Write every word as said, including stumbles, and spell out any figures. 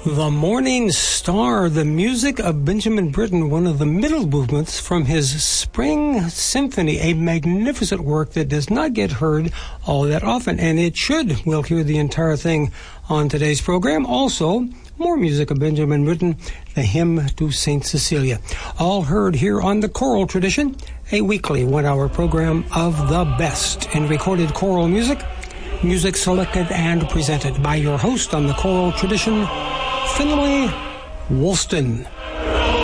The Morning Star, the music of Benjamin Britten, one of the middle movements from his Spring Symphony, a magnificent work that does not get heard all that often, and it should. We'll hear the entire thing on today's program. Also, more music of Benjamin Britten, the Hymn to Saint Cecilia. All heard here on the Choral Tradition, a weekly one-hour program of the best in recorded choral music. Music selected and presented by your host on the Choral Tradition, Finley Woolston.